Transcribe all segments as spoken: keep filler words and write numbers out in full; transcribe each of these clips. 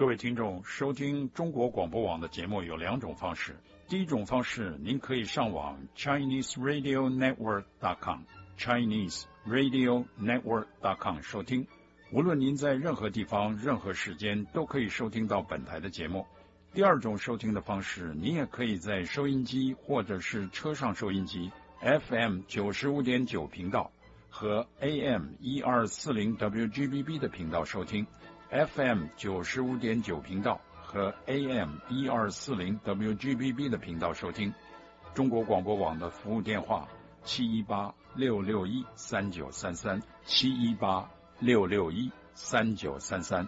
各位听众，收听中国广播网的节目有两种方式。第一种方式，您可以上网 Chinese Radio Network dot com Chinese Radio Network dot com 收听。无论您在任何地方、任何时间，都可以收听到本台的节目。第二种收听的方式，您也可以在收音机或者是车上收音机 F M 九十五点九频道和 A M 一二四零 W G B B 的频道收听。F M 九十五点九频道和 A M 一二四零 W G B B 的频道收听。中国广播网的服务电话七一八六六一三九三三七一八六六一三九三三。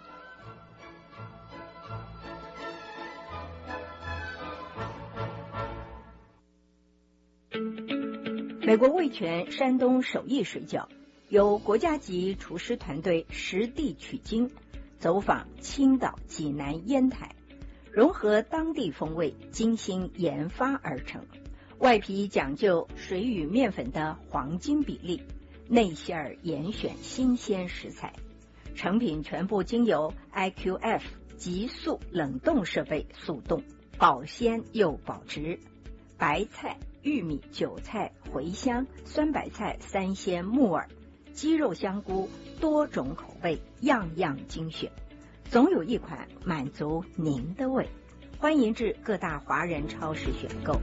美国味全山东手艺水饺由国家级厨师团队实地取经，走访青岛、济南、烟台，融合当地风味，精心研发而成。外皮讲究水与面粉的黄金比例，内馅儿严选新鲜食材，成品全部经由 I Q F 急速冷冻设备速冻，保鲜又保值。白菜、玉米、韭菜、茴香、酸白菜、三鲜、木耳、鸡肉、香菇，多种口味，样样精选，总有一款满足您的胃。欢迎至各大华人超市选购。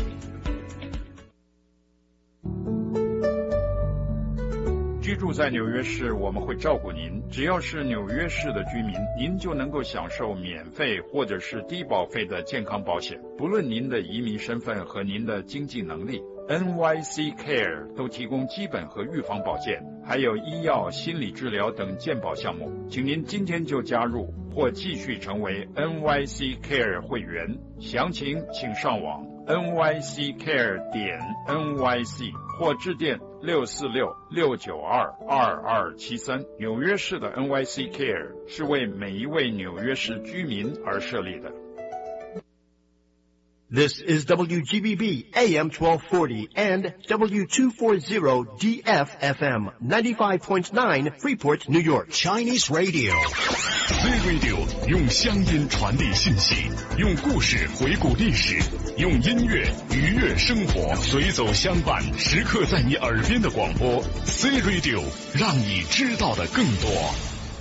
居住在纽约市，我们会照顾您。只要是纽约市的居民，您就能够享受免费或者是低保费的健康保险。不论您的移民身份和您的经济能力， N Y C Care 都提供基本和预防保健，还有医药、心理治疗等健保项目。请您今天就加入或继续成为 N Y C Care 会员。详情请上网 N Y C Care 点 N Y C 或致电六四六六九二二二七三。纽约市的 N Y C Care 是为每一位纽约市居民而设立的。 This is W G B B A M twelve forty and W two forty D F F M ninety-five point nine Freeport, New York. Chinese Radio. Z Radio 用乡音传递信息，用故事回顾历史，用音乐愉悦生活，随走相伴，时刻在你耳边的广播。Z Radio 让你知道的更多。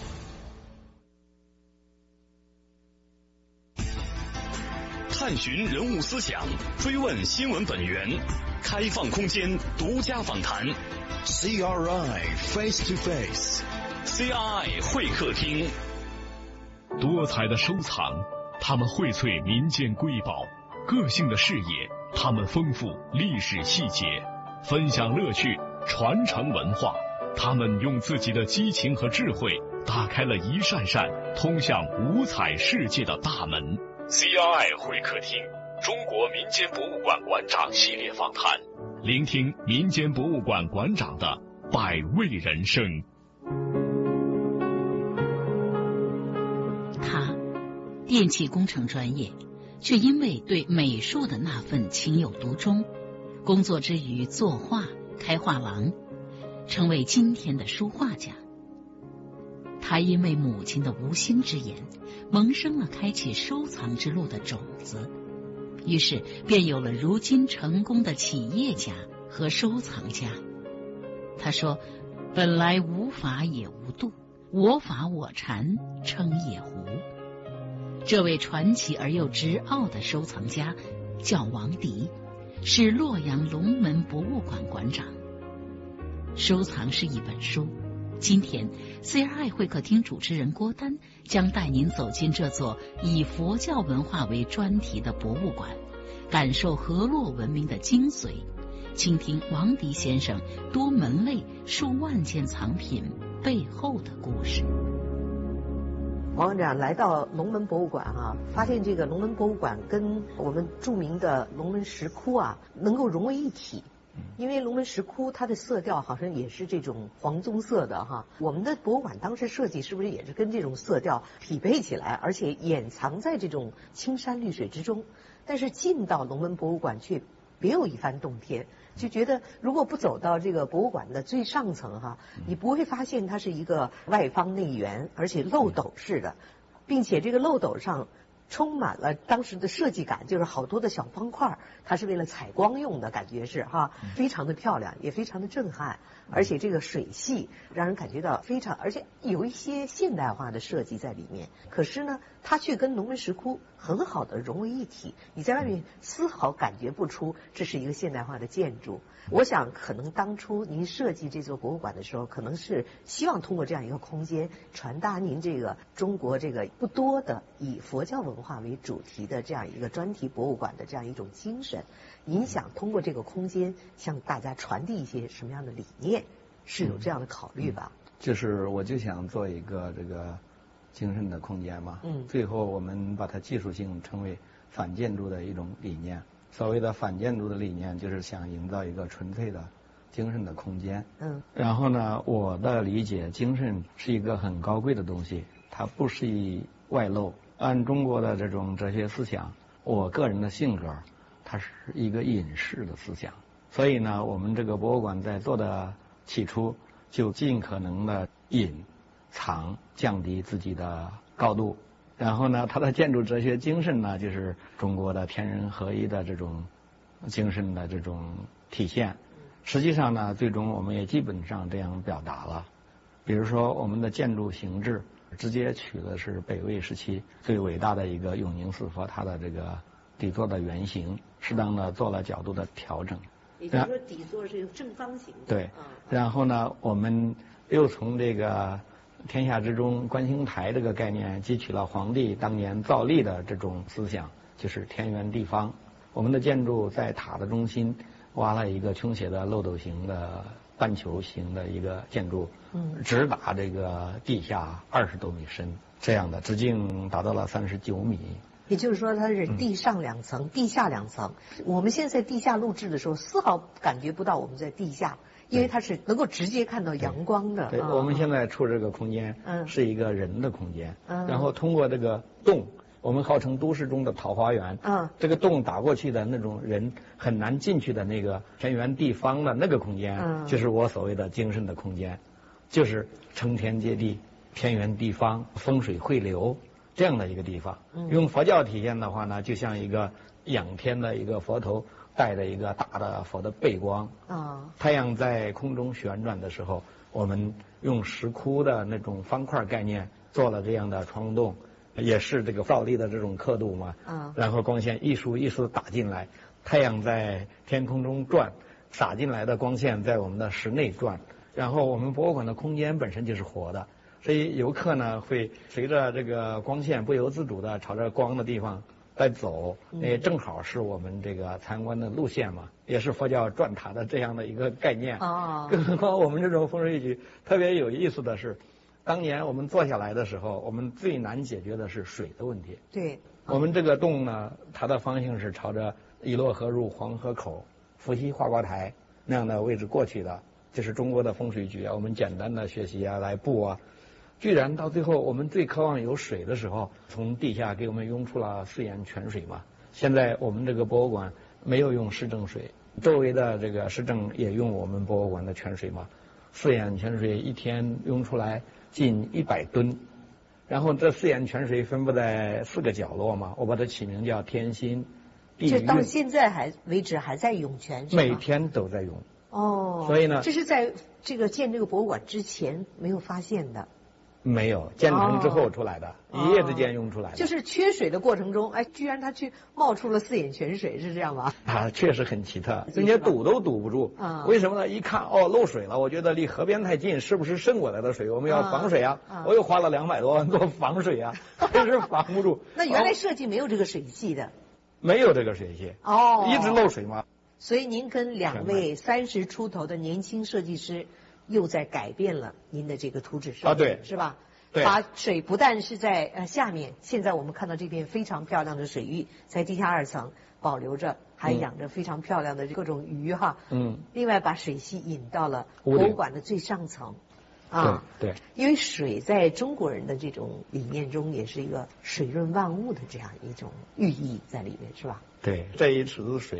探寻人物思想，追问新闻本源，开放空间，独家访谈。C R I Face to Face，C R I 会客厅。多彩的收藏，他们荟萃民间瑰宝；个性的视野，他们丰富历史细节；分享乐趣，传承文化，他们用自己的激情和智慧，打开了一扇扇通向五彩世界的大门。C R I 会客厅，中国民间博物馆馆长系列访谈，聆听民间博物馆馆长的百味人生。 他电气工程专业，却因为对美术的那份情有独钟，工作之余作画、开画廊，成为今天的书画家。他因为母亲的无心之言，萌生了开启收藏之路的种子，于是便有了如今成功的企业家和收藏家。他说：“本来无法也无度，我法我禅，称也胡。”这位传奇而又直傲的收藏家叫王迪，是洛阳龙门博物馆馆长。收藏是一本书。今天 C R I 会客厅主持人郭丹将带您走进这座以佛教文化为专题的博物馆，感受河洛文明的精髓，倾听王迪先生多门类数万件藏品背后的故事。 王馆长来到龙门博物馆啊，发现这个龙门博物馆跟我们著名的龙门石窟啊能够融为一体。因为龙门石窟它的色调好像也是这种黄棕色的哈，我们的博物馆当时设计是不是也是跟这种色调匹配起来，而且掩藏在这种青山绿水之中？但是进到龙门博物馆却别有一番洞天，就觉得如果不走到这个博物馆的最上层哈，你不会发现它是一个外方内圆，而且漏斗式的。 并且这个漏斗上充满了当时的设计感，就是好多的小方块，它是为了采光用的，感觉是哈，非常的漂亮，也非常的震撼，而且这个水系让人感觉到非常，而且有一些现代化的设计在里面。可是呢，它却跟龙门石窟很好的融为一体，你在外面丝毫感觉不出这是一个现代化的建筑。我想可能当初您设计这座博物馆的时候，可能是希望通过这样一个空间传达您这个中国这个不多的以佛教文化为主题的这样一个专题博物馆的这样一种精神。您想通过这个空间向大家传递一些什么样的理念，是有这样的考虑吧？ 嗯、就是我就想做一个这个精神的空间嘛，嗯，最后我们把它技术性称为反建筑的一种理念。所谓的反建筑的理念，就是想营造一个纯粹的精神的空间。嗯，然后呢，我的理解，精神是一个很高贵的东西，它不适宜外露。按中国的这种哲学思想，我个人的性格，它是一个隐士的思想。所以呢，我们这个博物馆在做的起初，就尽可能的隐藏，降低自己的高度。然后呢，它的建筑哲学精神呢，就是中国的天人合一的这种精神的这种体现。实际上呢，最终我们也基本上这样表达了。比如说，我们的建筑形制直接取的是北魏时期最伟大的一个永宁寺佛塔的这个底座的原型，适当的做了角度的调整。 也就是说，底座是正方形的。 对。然后呢，我们又从这个天下之中观星台这个概念汲取了皇帝当年造历的这种思想，就是天圆地方。我们的建筑在塔的中心挖了一个倾斜的漏斗形的半球形的一个建筑，嗯，直达这个地下二十多米深，这样的直径达到了三十九米。 也就是说，它是地上两层、嗯、地下两层。我们现在在地下录制的时候，丝毫感觉不到我们在地下。因为它是能够直接看到阳光的。 对， 啊、 我们现在处这个空间， 嗯， 是一个人的空间， 嗯， 然后通过这个洞，我们号称都市中的桃花源， 嗯， 这个洞打过去的那种人很难进去的那个天圆地方的那个空间， 嗯， 就是我所谓的精神的空间，就是承天接地、天圆地方、风水汇流这样的一个地方。嗯，用佛教体现的话呢，就像一个仰天的一个佛头。带着一个大的佛的背光啊，太阳在空中旋转的时候，我们用石窟的那种方块概念做了这样的窗洞，也是这个造历的这种刻度嘛。啊，然后光线一束一束打进来，太阳在天空中转，洒进来的光线在我们的室内转，然后我们博物馆的空间本身就是活的，所以游客呢会随着这个光线不由自主的朝着光的地方在走，也正好是我们这个参观的路线嘛，也是佛教转塔的这样的一个概念。 哦， 更何况我们这种风水局特别有意思的是，当年我们做下来的时候，我们最难解决的是水的问题。 对， 我们这个洞呢，它的方向是朝着伊洛河入黄河口、伏羲花瓜台那样的位置过去的，这是中国的风水局啊，我们简单的学习啊，来布啊。居然到最后，我们最渴望有水的时候，从地下给我们涌出了四眼泉水嘛。现在我们这个博物馆没有用市政水，周围的这个市政也用我们博物馆的泉水嘛。四眼泉水一天涌出来近一百吨，然后这四眼泉水分布在四个角落嘛，我把它起名叫天心、地运。 这到现在还为止还在涌泉是吗？ 每天都在涌。 哦， 所以呢， 这是在这个建这个博物馆之前没有发现的。 没有，建成之后出来的，哦、一夜之间涌出来的。 就是缺水的过程中，哎，居然它去冒出了四眼泉水，是这样吗？ 啊，确实很奇特，人家堵都堵不住。啊，为什么呢？一看哦漏水了，我觉得离河边太近，是不是渗过来的水？我们要防水啊！啊我又花了两百多万做防水啊，还是防不住。 那原来设计没有这个水系的？ 没有这个水系哦， 一直漏水吗？ 所以您跟两位三十出头的年轻设计师又在改变了您的这个图纸设计啊， 对， 是吧？ 对， 把水不但是在呃下面，现在我们看到这片非常漂亮的水域，在地下二层保留着，还养着非常漂亮的各种鱼哈。嗯。另外把水系引到了博物馆的最上层。 啊，对。对因为水在中国人的这种理念中，也是一个水润万物的这样一种寓意在里面，是吧？ 对，这一池子水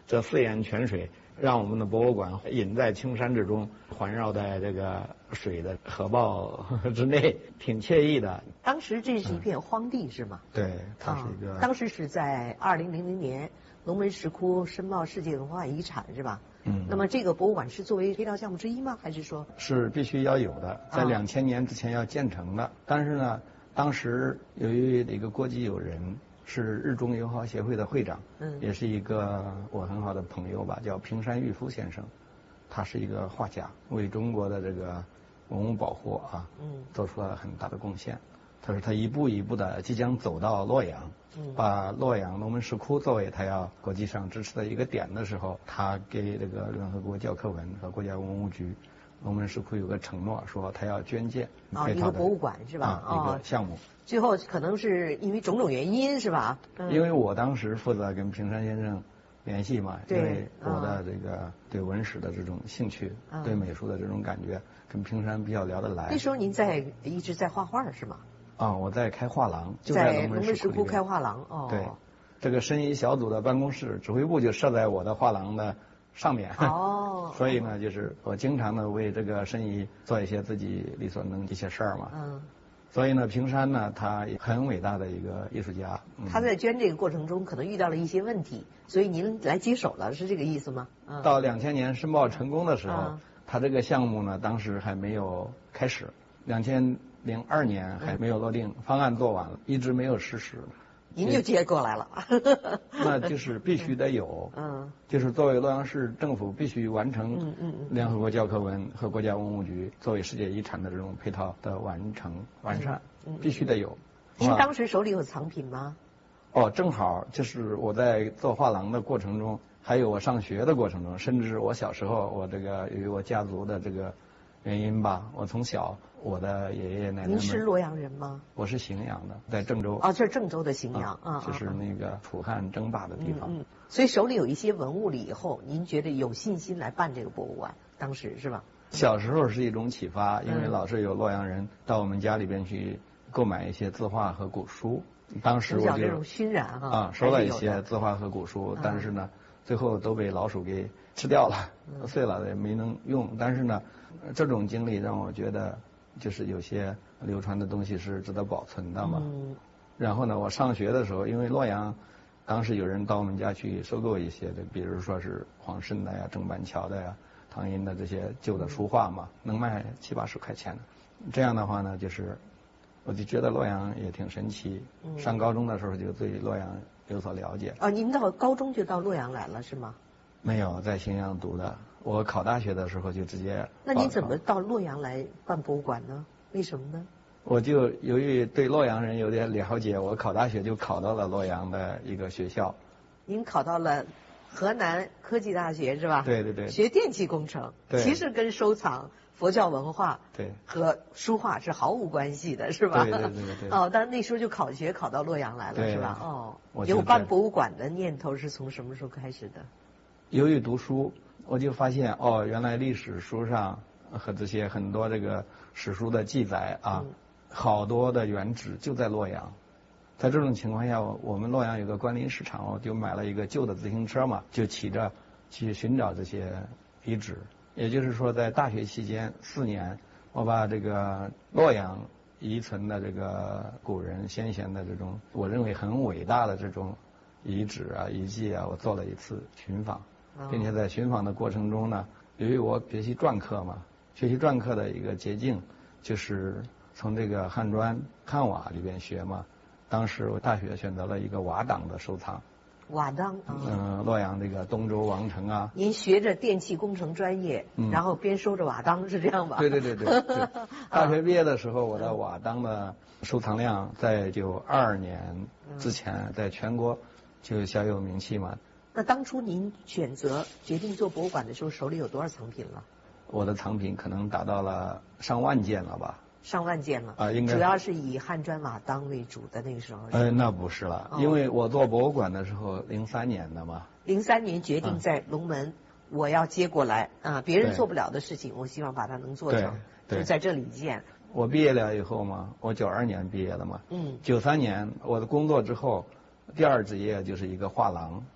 这四眼泉水让我们的博物馆隐在青山之中，环绕在这个水的河抱之内，挺惬意的。 当时这是一片荒地、嗯、是吗？ 对，它是一个、 啊、当时是在二零零零年龙门石窟申报世界文化遗产是吧？嗯。那么这个博物馆是作为配套项目之一吗？还是说？ 是必须要有的，在两千年之前要建成的。啊、但是呢，当时由于一个国际友人。是日中友好协会的会长，嗯，也是一个我很好的朋友吧，叫平山玉夫先生，他是一个画家，为中国的这个文物保护啊，嗯，做出了很大的贡献。他说他一步一步的即将走到洛阳，嗯，把洛阳龙门石窟作为他要国际上支持的一个点的时候，他给这个联合国教科文和国家文物局龙门石窟有个承诺，说他要捐建啊、哦、一个博物馆是吧？ 啊、哦，一个项目。 最后可能是因为种种原因是吧？ 嗯、因为我当时负责跟平山先生联系嘛，因为我的这个对文史的这种兴趣，嗯、对美术的这种感觉，跟平山比较聊得来。 那时候您在一直在画画是吗？ 啊、哦，我在开画廊，就在龙门石窟开画廊。哦， 对，这个申遗小组的办公室指挥部就设在我的画廊的上面。 哦， 所以呢，就是我经常的为这个申遗做一些自己力所能及一些事儿嘛。嗯。所以呢，平山呢，他也很伟大的一个艺术家。 嗯、他在捐这个过程中可能遇到了一些问题，所以您来接手了，是这个意思吗？ 嗯、到两千年申报成功的时候，嗯、他这个项目呢，当时还没有开始，两千零二年还没有落定，嗯、方案做完了，一直没有实施。 您就接过来了。 那就是必须得有，嗯，就是作为洛阳市政府必须完成，嗯嗯联合国教科文和国家文物局作为世界遗产的这种配套的完成完善，嗯、必须得有。 您当时手里有藏品吗？ 哦，正好就是我在做画廊的过程中，还有我上学的过程中，甚至我小时候，我这个由于我家族的这个原因吧，我从小。我的爷爷奶奶们。 您是洛阳人吗？ 我是荥阳的，在郑州。 哦，这是郑州的荥阳啊， 就是那个楚汉争霸的地方。 嗯，所以手里有一些文物了以后，您觉得有信心来办这个博物馆？当时是吧？ 小时候是一种启发，因为老是有洛阳人到我们家里边去购买一些字画和古书。当时我就这种熏染哈啊，收了一些字画和古书，但是呢，最后都被老鼠给吃掉了，碎了也没能用。但是呢，这种经历让我觉得。就是有些流传的东西是值得保存的嘛。嗯。然后呢，我上学的时候，因为洛阳，当时有人到我们家去收购一些的，比如说是黄慎的呀、郑板桥的呀、唐寅的这些旧的书画嘛，能卖七八十块钱的。这样的话呢，就是我就觉得洛阳也挺神奇。嗯。上高中的时候就对洛阳有所了解。 哦，您到高中就到洛阳来了是吗？ 没有，在荥阳读的。我考大学的时候就直接。 那你怎么到洛阳来办博物馆呢？为什么呢？ 我就由于对洛阳人有点了解，我考大学就考到了洛阳的一个学校。 您考到了河南科技大学是吧？ 对对对。 学电气工程，其实跟收藏佛教文化对和书画是毫无关系的，是吧？ 对对对对对。 哦，但是那时候就考学考到洛阳来了，是吧？哦。有办博物馆的念头是从什么时候开始的？ 由于读书。我就发现哦，原来历史书上和这些很多这个史书的记载啊，嗯、好多的原址就在洛阳。在这种情况下，我们洛阳有个关林市场，我就买了一个旧的自行车嘛，就骑着去寻找这些遗址。也就是说，在大学期间四年，我把这个洛阳遗存的这个古人先贤的这种我认为很伟大的这种遗址啊、遗迹啊，我做了一次寻访。并且在寻访的过程中呢，由于我学习篆刻嘛，学习篆刻的一个捷径就是从这个汉砖、汉瓦里边学嘛。当时我大学选择了一个瓦当的收藏。 瓦当， 嗯、呃，洛阳这个东周王城啊。 您学着电气工程专业，嗯、然后边收着瓦当，是这样吧？ 对对对对对。大学毕业的时候，我的瓦当的收藏量在九二年之前，在全国就小有名气嘛。 那当初您选择决定做博物馆的时候，手里有多少藏品了？ 我的藏品可能达到了上万件了吧？ 上万件了啊，应该主要是以汉砖瓦当为主的那个时候。 呃，那不是了，哦、因为我做博物馆的时候，零三年的嘛。 零三年决定在龙门，啊、我要接过来啊，别人做不了的事情，我希望把它能做成，就在这里建。 我毕业了以后嘛，我九二年毕业了嘛，嗯，九三年我的工作之后，第二职业就是一个画廊。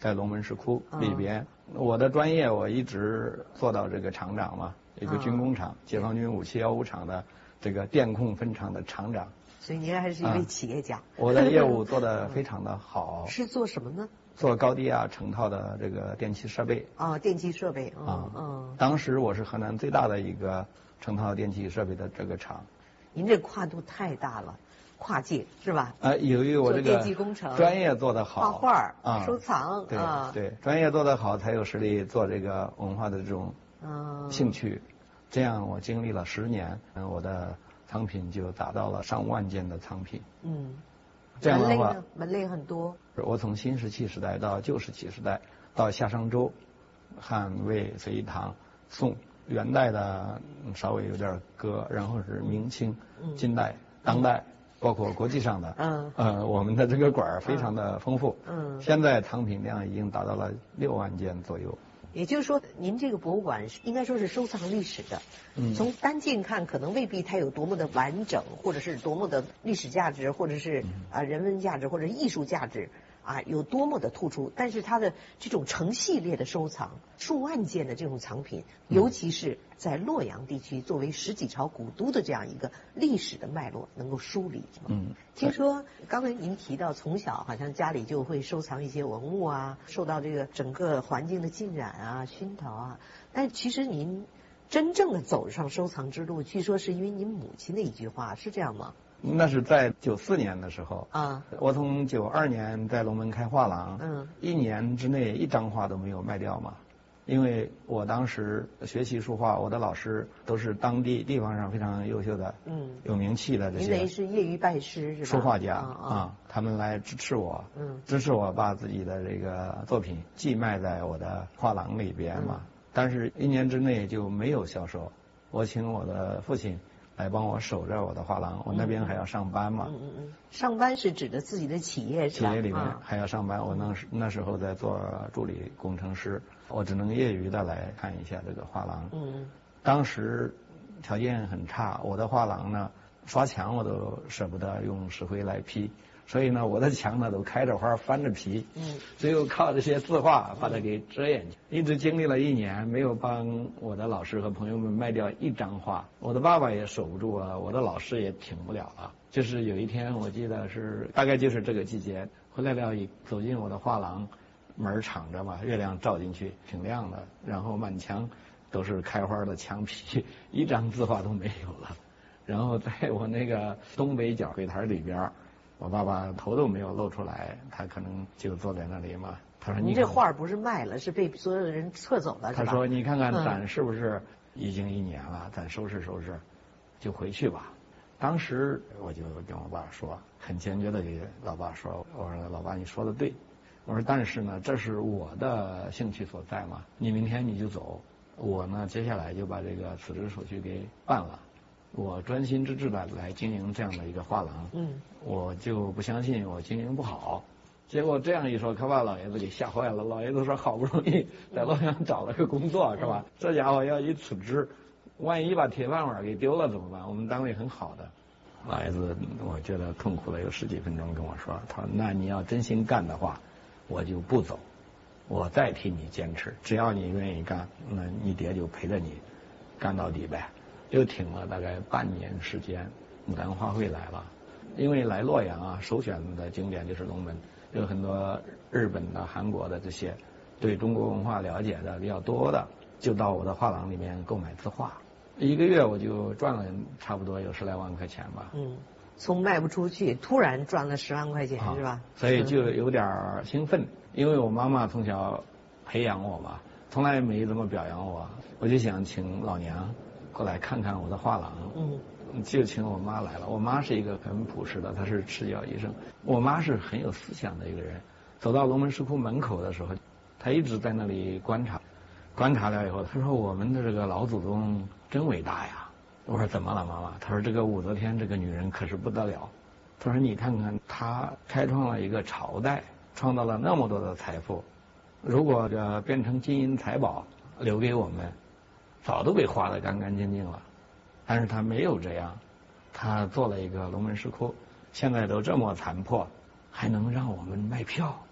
在龙门石窟里边。哦、我的专业我一直做到这个厂长嘛，一个军工厂，哦、解放军五七幺五厂的这个电控分厂的厂长。 所以您还是一位企业家。啊、 我的业务做得非常的好。 是做什么呢？ 做高低压成套的这个电气设备。 啊、哦，电气设备。 啊、哦，嗯。当时我是河南最大的一个成套电气设备的这个厂。 您这跨度太大了，跨界是吧？ 呃，由于我这个电气工程专业做得好， 画画啊， 收藏， 对、 啊、 对，专业做得好，才有实力做这个文化的这种兴趣。嗯、这样我经历了十年，嗯，我的藏品就达到了上万件的藏品。嗯，这样的话， 门类很多。 我从新石器时代到旧石器时代，到夏商周、汉魏隋唐宋。元代的稍微有点歌，然后是明清、近代、当代，包括国际上的，嗯，呃，我们的这个馆非常的丰富，嗯，现在藏品量已经达到了六万件左右。 也就是说，您这个博物馆应该说是收藏历史的，嗯，从单件看，可能未必它有多么的完整，或者是多么的历史价值，或者是啊、呃、人文价值，或者艺术价值。啊，有多么的突出，但是它的这种成系列的收藏，数万件的这种藏品，尤其是在洛阳地区作为十几朝古都的这样一个历史的脉络，能够梳理。嗯，听说刚才您提到，从小好像家里就会收藏一些文物啊，受到这个整个环境的浸染啊、熏陶啊，但其实您真正的走上收藏之路，据说是因为您母亲的一句话，是这样吗？ 那是在九四年的时候啊，我从九二年在龙门开画廊，嗯，一年之内一张画都没有卖掉嘛，因为我当时学习书画，我的老师都是当地地方上非常优秀的，嗯，有名气的这些。 您等于是业余拜师是吧？ 书画家啊、嗯嗯，他们来支持我，嗯，支持我把自己的这个作品寄卖在我的画廊里边嘛，嗯、但是一年之内就没有销售，我请我的父亲来帮我守着我的画廊，我那边还要上班嘛。嗯嗯嗯。 上班是指的自己的企业是吧？ 企业里面还要上班，嗯、我那时那时候在做助理工程师，我只能业余的来看一下这个画廊。嗯。当时条件很差，我的画廊呢刷墙我都舍不得用石灰来批，所以呢我的墙呢都开着花翻着皮。嗯。只有靠这些字画把它给遮掩去。一直经历了一年，没有帮我的老师和朋友们卖掉一张画，我的爸爸也守不住啊，我的老师也挺不了了。就是有一天我记得是大概就是这个季节回来了，走进我的画廊，门敞着嘛，月亮照进去挺亮的，然后满墙都是开花的墙皮，一张字画都没有了。然后在我那个东北角柜台里边，我爸爸头都没有露出来，他可能就坐在那里嘛。他说：“ 你这画不是卖了，是被所有的人撤走了，是吧？” 他说：“你看看咱是不是已经一年了？咱收拾收拾，就回去吧。”当时我就跟我爸说，很坚决的给老爸说：“我说老爸，你说的对。我说但是呢，这是我的兴趣所在嘛。你明天你就走，我呢接下来就把这个辞职手续给办了。我专心致志的来经营这样的一个画廊。嗯，我就不相信我经营不好。”结果这样一说，可把老爷子给吓坏了。老爷子说：“好不容易在洛阳找了个工作，是吧？这家伙要一辞职，万一把铁饭碗给丢了怎么办？我们单位很好的。”老爷子，我觉得痛苦了有十几分钟，跟我说：“他说那你要真心干的话，我就不走，我再替你坚持。只要你愿意干，那你爹就陪着你干到底呗。”又挺了大概半年时间，牡丹花卉来了，因为来洛阳啊，首选的景点就是龙门。有很多日本的、韩国的这些对中国文化了解的比较多的，就到我的画廊里面购买字画。一个月我就赚了差不多有十来万块钱吧。嗯， 从卖不出去，突然赚了十万块钱、啊、是吧？ 所以就有点兴奋，因为我妈妈从小培养我嘛，从来没怎么表扬我，我就想请老娘过来看看我的画廊。嗯。就请我妈来了。我妈是一个很朴实的，她是赤脚医生。我妈是很有思想的一个人。走到龙门石窟门口的时候，她一直在那里观察，观察了以后，她说：“我们的这个老祖宗真伟大呀。”我说：“怎么了，妈妈？”她说：“这个武则天这个女人可是不得了。”她说：“你看看，她开创了一个朝代，创造了那么多的财富，如果这变成金银财宝留给我们，早都被花得干干净净了。但是他没有这样，他做了一个龙门石窟，现在都这么残破，还能让我们卖票，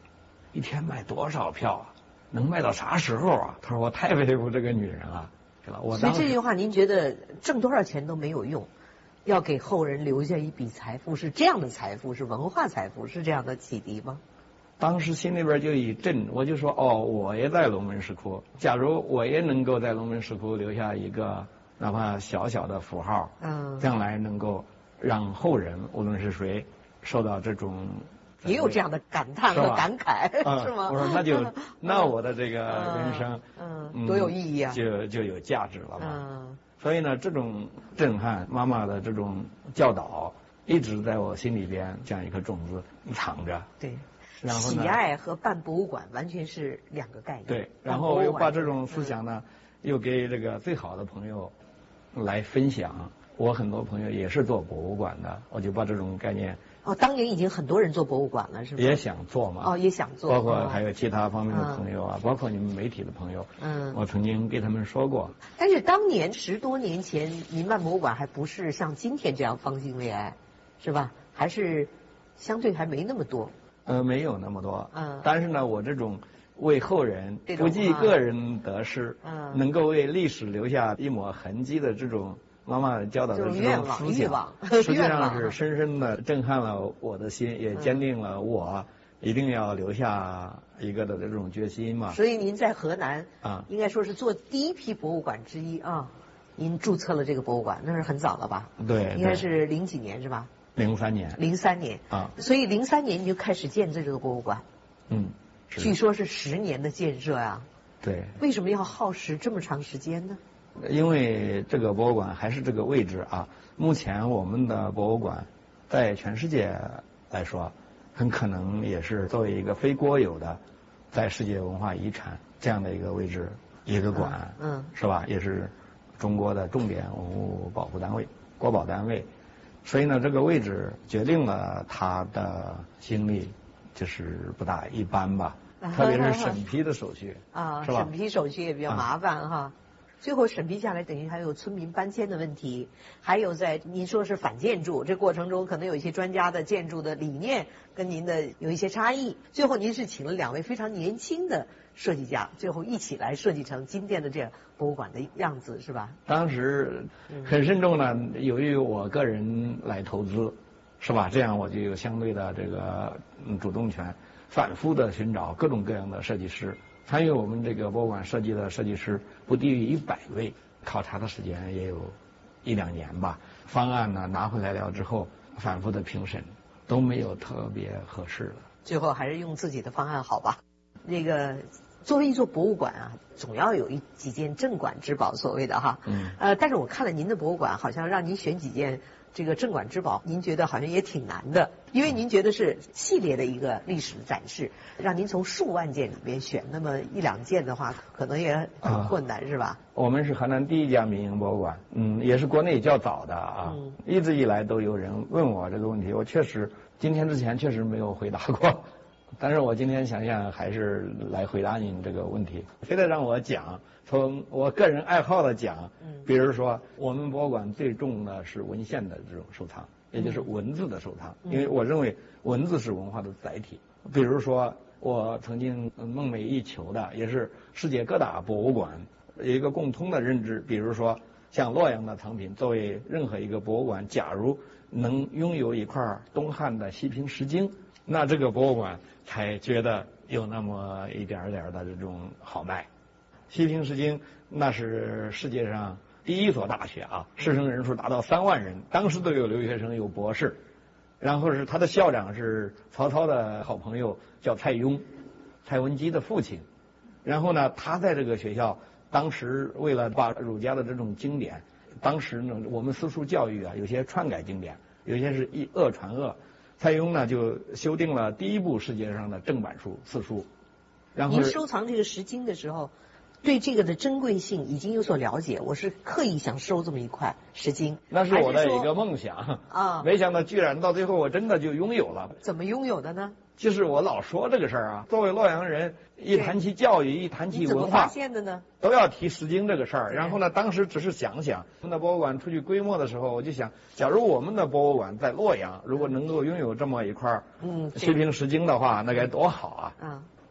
一天卖多少票啊？能卖到啥时候啊？他说我太佩服这个女人了，是吧？我所以这句话您觉得挣多少钱都没有用，要给后人留下一笔财富，是这样的财富，是文化财富，是这样的启迪吗？ 当时心里边就一震，我就说哦，我也在龙门石窟，假如我也能够在龙门石窟留下一个哪怕小小的符号，嗯，将来能够让后人无论是谁受到这种， 也有这样的感叹和感慨，是, 是吗？ 我说那就那我的这个人生， 嗯，嗯多有意义啊， 就就有价值了嘛。嗯，所以呢，这种震撼，妈妈的这种教导，一直在我心里边像一颗种子藏着。 对。然后喜爱和办博物馆完全是两个概念。 对，然后又把这种思想呢，嗯、又给这个最好的朋友来分享。我很多朋友也是做博物馆的，我就把这种概念。 哦，当年已经很多人做博物馆了，是吗？ 也想做嘛。 哦，也想做。 包括还有其他方面的朋友啊，嗯、包括你们媒体的朋友。嗯。我曾经给他们说过。 但是当年十多年前，您办博物馆还不是像今天这样方兴未艾，是吧？还是相对还没那么多。 呃，没有那么多，嗯，但是呢，我这种为后人不计个人得失，嗯，能够为历史留下一抹痕迹的这种妈妈教导的这种思想，实际上是深深的震撼了我的心，也坚定了我一定要留下一个的这种决心嘛。 所以您在河南啊，应该说是做第一批博物馆之一啊，您注册了这个博物馆，那是很早了吧？ 对， 应该是零几年是吧？ 零三年， 零三年啊，所以零三年你就开始建设这个博物馆， 嗯， 据说是十年的建设啊。 对。 为什么要耗时这么长时间呢？ 因为这个博物馆还是这个位置啊。目前我们的博物馆在全世界来说，很可能也是作为一个非国有的，在世界文化遗产这样的一个位置一个馆，嗯，嗯是吧？也是中国的重点文物保护单位、国保单位。所以呢，这个位置决定了他的经历就是不大一般吧，特别是审批的手续啊，是吧？审批手续也比较麻烦哈。啊、最后审批下来，等于还有村民搬迁的问题，还有在您说是反建筑，这过程中可能有一些专家的建筑的理念跟您的有一些差异。最后您是请了两位非常年轻的设计家，最后一起来设计成今天的这样博物馆的样子，是吧？ 当时很慎重呢，由于我个人来投资，是吧？这样我就有相对的这个主动权，反复的寻找各种各样的设计师，参与我们这个博物馆设计的设计师不低于一百位，考察的时间也有一两年吧。方案呢拿回来了之后，反复的评审都没有特别合适的， 最后还是用自己的方案好吧？那个。作为一座博物馆啊，总要有一几件镇馆之宝，所谓的哈。嗯。呃，但是我看了您的博物馆，好像让您选几件这个镇馆之宝，您觉得好像也挺难的，因为您觉得是系列的一个历史展示，让您从数万件里面选那么一两件的话，可能也很困难，啊、是吧？ 我们是河南第一家民营博物馆，嗯，也是国内较早的啊。嗯。一直以来都有人问我这个问题，我确实今天之前确实没有回答过。但是我今天想想还是来回答您这个问题，非得让我讲，从我个人爱好的讲，比如说我们博物馆最重的是文献的这种收藏，也就是文字的收藏，因为我认为文字是文化的载体。比如说我曾经梦寐以求的，也是世界各大博物馆有一个共通的认知，比如说像洛阳的藏品，作为任何一个博物馆，假如能拥有一块东汉的西平石经，那这个博物馆才觉得有那么一点点的这种好卖。西平石经那是世界上第一所大学啊，师生人数达到三万人，当时都有留学生有博士。然后是他的校长是曹操的好朋友，叫蔡邕，蔡文姬的父亲。然后呢，他在这个学校当时为了把儒家的这种经典，当时呢我们私塾教育啊，有些篡改经典，有些是以讹传讹。蔡邕呢就修订了第一部世界上的正版书四书。然后您收藏这个石经的时候，对这个的珍贵性已经有所了解，我是刻意想收这么一块石经。 那是我的一个梦想啊，没想到居然到最后我真的就拥有了。 怎么拥有的呢？ 就是我老说这个事儿啊，作为洛阳人，一谈起教育，一谈起文化， 怎么发现的呢？ 都要提石经这个事儿。然后呢，当时只是想想，我们的博物馆出去规模的时候，我就想，假如我们的博物馆在洛阳，如果能够拥有这么一块嗯西平石经的话，那该多好啊！嗯。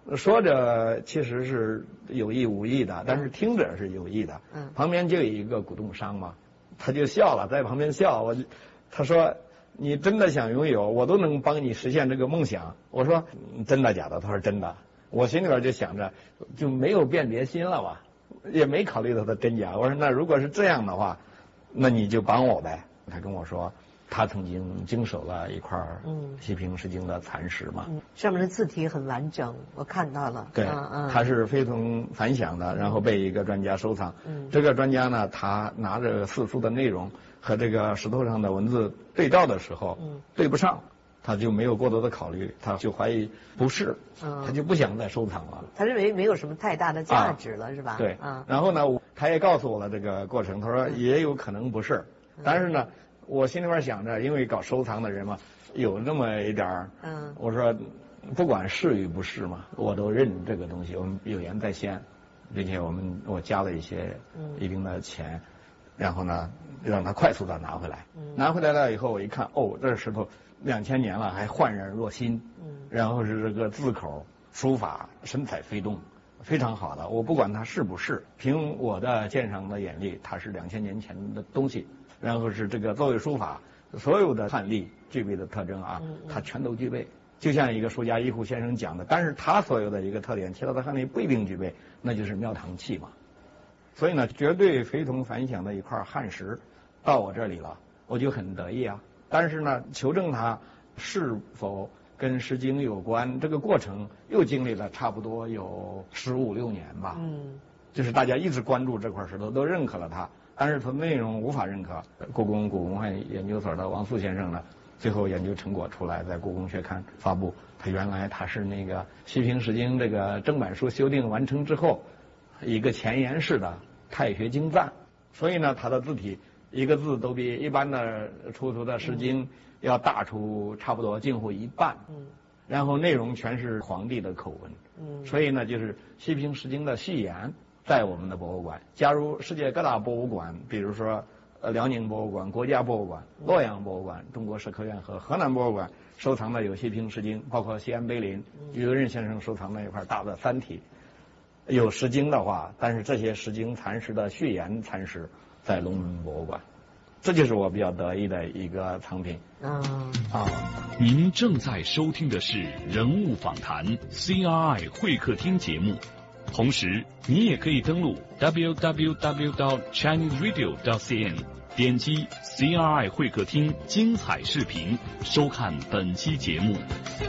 说着其实是有意无意的，但是听着是有意的。嗯，旁边就有一个古董商嘛，他就笑了，在旁边笑。我，他说：“你真的想拥有，我都能帮你实现这个梦想。”我说：“真的假的？”他说：“真的。”我心里边就想着，就没有辨别心了吧，也没考虑到它真假。我说：“那如果是这样的话，那你就帮我呗。”他跟我说。他曾经经手了一块嗯西平石经的残石嘛、嗯， 上面的字体很完整，我看到了。 对，嗯嗯、它是非同凡响的，然后被一个专家收藏。嗯，这个专家呢，他拿着四书的内容和这个石头上的文字对照的时候，嗯，对不上，他就没有过多的考虑，他就怀疑不是，嗯，他就不想再收藏了。 他认为没有什么太大的价值了，啊、是吧？ 对，嗯。然后呢，他也告诉我了这个过程，他说也有可能不是，嗯、但是呢。我心里边想着，因为搞收藏的人嘛，有那么一点儿，嗯，我说，不管是与不是嘛，我都认这个东西，我们有言在先，并且我们我加了一些一定的钱，嗯、然后呢，让他快速的拿回来。嗯、拿回来了以后，我一看，哦，这石头两千年了，还焕然若新。嗯，然后是这个字口、书法神采飞动，非常好的。我不管它是不是，凭我的鉴赏的眼力，它是两千年前的东西。然后是这个作为书法所有的汉隶具备的特征啊，它全都具备。就像一个书家一户先生讲的，但是他所有的一个特点，其他的汉隶不一定具备，那就是庙堂气嘛。所以呢，绝对非同凡响的一块汉石到我这里了，我就很得意啊。但是呢，求证它是否跟《诗经》有关，这个过程又经历了差不多有十五六年吧。嗯，就是大家一直关注这块石头，都认可了它。但是它内容无法认可。故宫古文化研究所的王素先生呢，最后研究成果出来，在故宫学刊发布。他原来他是那个《西平石经》这个正版书修订完成之后，一个前言式的太学精赞，所以呢，它的字体一个字都比一般的出土的《诗经》要大出差不多近乎一半。嗯。然后内容全是皇帝的口文。嗯。所以呢，就是《西平石经》的序言。在我们的博物馆，假如世界各大博物馆，比如说呃辽宁博物馆、国家博物馆、洛阳博物馆、中国社科院和河南博物馆收藏的有西平石经，包括西安碑林于右任先生收藏的一块大的三体，有石经的话，但是这些石经残石的序言残石在龙门博物馆，这就是我比较得意的一个藏品。嗯啊， 您正在收听的是人物访谈 C R I 会客厅节目。同时，你也可以登录 w w w dot chinese radio dot c n， 点击 C R I 会客厅精彩视频，收看本期节目。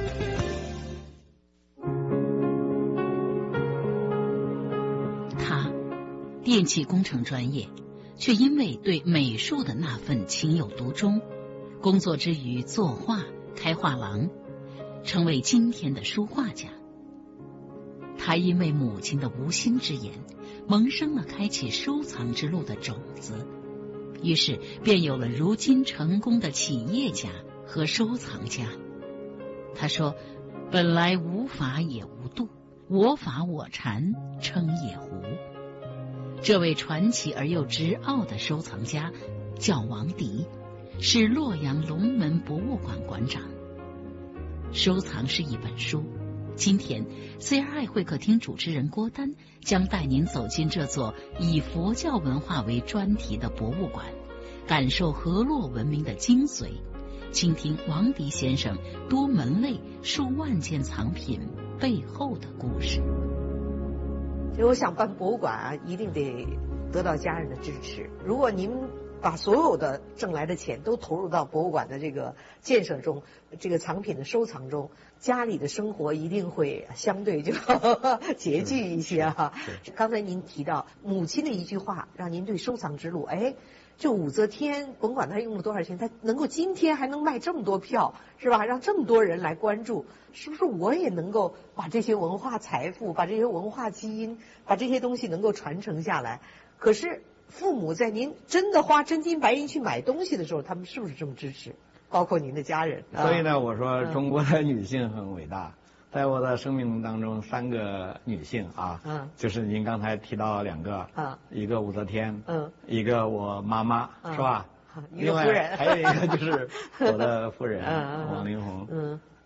他电气工程专业，却因为对美术的那份情有独钟，工作之余作画、开画廊，成为今天的书画家。他因为母亲的无心之言，萌生了开启收藏之路的种子，于是便有了如今成功的企业家和收藏家。他说：“本来无法也无度，我法我禅，称也胡。”这位传奇而又直傲的收藏家叫王迪，是洛阳龙门博物馆馆长。收藏是一本书。今天 C R I 会客厅主持人郭丹将带您走进这座以佛教文化为专题的博物馆，感受河洛文明的精髓，倾听王迪先生多门类数万件藏品背后的故事。 其实我想办博物馆啊，一定得得到家人的支持。如果您把所有的挣来的钱都投入到博物馆的这个建设中，这个藏品的收藏中，家里的生活一定会相对就拮据一些哈、啊。刚才您提到母亲的一句话，让您对收藏之路，哎，就武则天，甭管他用了多少钱，他能够今天还能卖这么多票，是吧？让这么多人来关注，是不是我也能够把这些文化财富、把这些文化基因、把这些东西能够传承下来？可是父母在您真的花真金白银去买东西的时候，他们是不是这么支持？包括您的家人。 所以呢，我说中国的女性很伟大。在我的生命当中，三个女性啊，嗯，就是您刚才提到两个，啊，一个武则天，嗯，一个我妈妈，是吧？ 一个夫人， 另外还有一个就是我的夫人王凌红，嗯，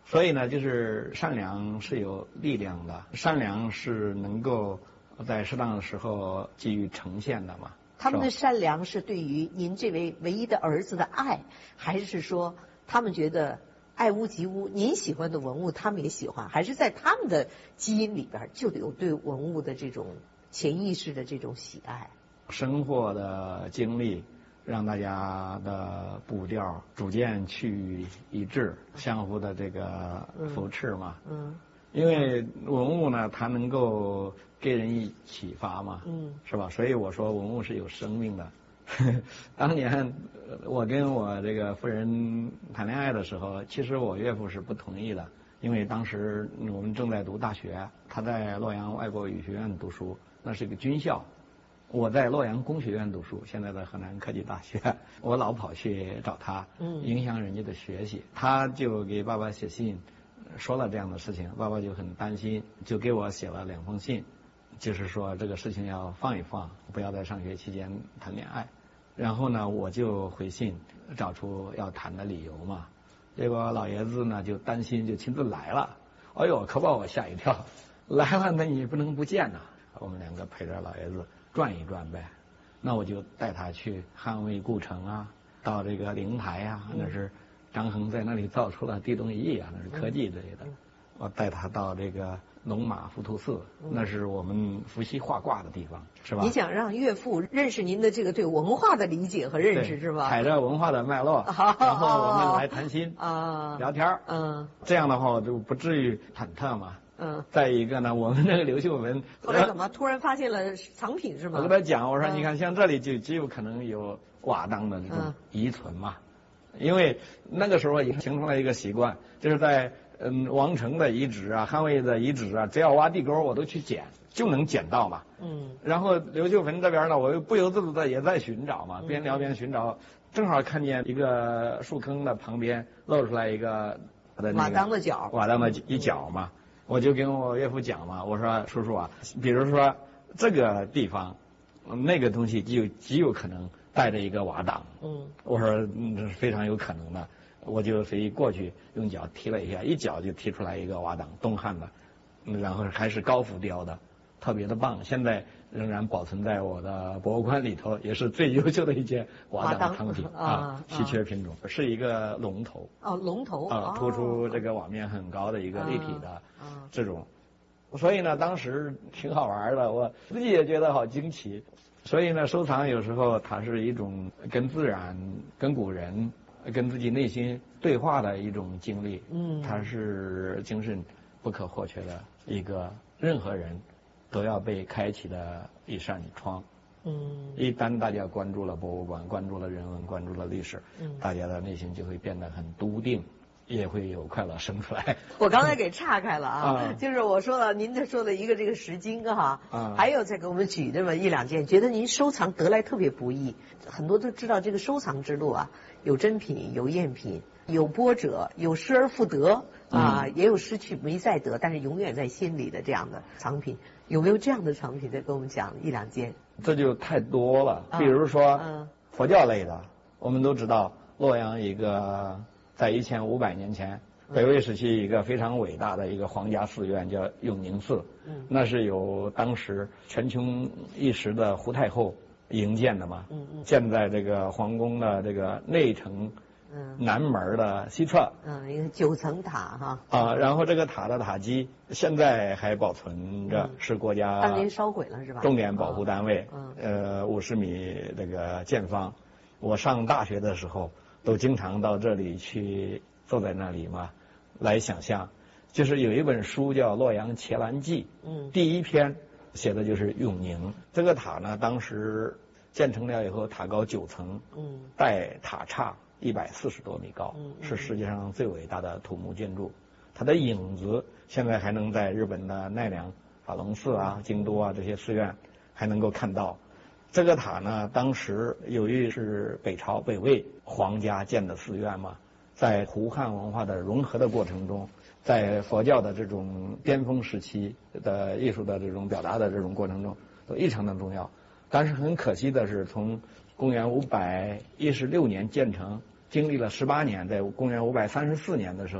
所以呢，就是善良是有力量的，善良是能够在适当的时候给予呈现的嘛。 他们的善良是对于您这位唯一的儿子的爱，还是说他们觉得爱屋及乌，您喜欢的文物他们也喜欢，还是在他们的基因里边就有对文物的这种潜意识的这种喜爱？ 生活的经历让大家的步调逐渐趋于一致，相互的这个扶持嘛。嗯。嗯，因为文物呢，它能够给人以启发嘛。嗯。是吧？所以我说文物是有生命的。当年我跟我这个夫人谈恋爱的时候，其实我岳父是不同意的，因为当时我们正在读大学，他在洛阳外国语学院读书，那是一个军校。我在洛阳工学院读书，现在的河南科技大学，我老跑去找他，影响人家的学习。他就给爸爸写信，说了这样的事情，爸爸就很担心，就给我写了两封信，就是说这个事情要放一放，不要在上学期间谈恋爱。然后呢，我就回信找出要谈的理由嘛。结果老爷子呢就担心，就亲自来了。哎呦，可把我吓一跳！来了，那你不能不见呐。我们两个陪着老爷子转一转呗。那我就带他去捍卫故城啊，到这个灵台啊，那是张衡在那里造出了地动仪啊，那是科技之类的。我带他到这个龙马浮屠寺，那是我们伏羲画卦的地方，是吧？ 你想让岳父认识您的这个对文化的理解和认识，是吧？ 踩着文化的脉络，然后我们来谈心啊，聊天嗯，这样的话我就不至于忐忑嘛。嗯。再一个呢，我们那个刘秀文后来怎么突然发现了藏品是吗？ 我跟他讲，我说你看，像这里就极有可能有瓦当的这种遗存嘛，因为那个时候已经形成了一个习惯，就是在。嗯，王城的遗址啊，捍卫的遗址啊，只要挖地沟我都去捡，就能捡到嘛。嗯。然后刘秀坟这边呢，我又不由自主的也在寻找嘛，边聊边寻找，正好看见一个树坑的旁边露出来一个的那个瓦当的角， 瓦当的一角嘛，我就跟我岳父讲嘛，我说叔叔啊，比如说这个地方，那个东西就极有可能带着一个瓦当。嗯。我说嗯，这是非常有可能的。我就随意过去用脚踢了一下，一脚就踢出来一个瓦当，东汉的，然后还是高浮雕的，特别的棒。现在仍然保存在我的博物馆里头，也是最优秀的一件瓦当藏品啊，稀缺品种，是一个龙头。 哦，龙头啊，突出这个瓦面很高的一个立体的这种。所以呢，当时挺好玩的，我自己也觉得好惊奇。所以呢，收藏有时候它是一种跟自然、跟古人。跟自己内心对话的一种经历，嗯，它是精神不可或缺的一个，任何人都要被开启的一扇窗，嗯，一旦大家关注了博物馆，关注了人文，关注了历史，嗯，大家的内心就会变得很笃定，也会有快乐生出来。 我刚才给岔开了啊，嗯、就是我说了，您这说的一个这个石经哈，嗯、还有再给我们举这么一两件，觉得您收藏得来特别不易，很多都知道这个收藏之路啊。有珍品，有赝品，有波折，有失而复得啊、嗯，也有失去没再得，但是永远在心里的这样的藏品。有没有这样的藏品？再跟我们讲一两件。 这就太多了，比如说、嗯、佛教类的，我们都知道洛阳一个在一千五百年前北魏时期一个非常伟大的一个皇家寺院叫永宁寺，嗯，那是由当时权倾一时的胡太后营建的嘛，嗯嗯，建在这个皇宫的这个内城，嗯，南门的西侧， 嗯，一个九层塔哈， 啊，然后这个塔的塔基现在还保存着，嗯、是国家当年烧毁了是吧？ 重点保护单位，嗯，呃，五十米这个建方，我上大学的时候都经常到这里去坐在那里嘛，来想象，就是有一本书叫《洛阳伽蓝记》，嗯，第一篇。写的就是永宁这个塔呢，当时建成了以后，塔高九层，嗯，带塔刹一百四十多米高，嗯，是世界上最伟大的土木建筑。它的影子现在还能在日本的奈良、法隆寺啊、京都啊这些寺院还能够看到。这个塔呢，当时由于是北朝北魏皇家建的寺院嘛，在胡汉文化的融合的过程中。在佛教的这种巅峰时期的艺术的这种表达的这种过程中，都异常的重要。但是很可惜的是，从公元五百一十六年建成，经历了十八年，在公元五百三十四年的时候，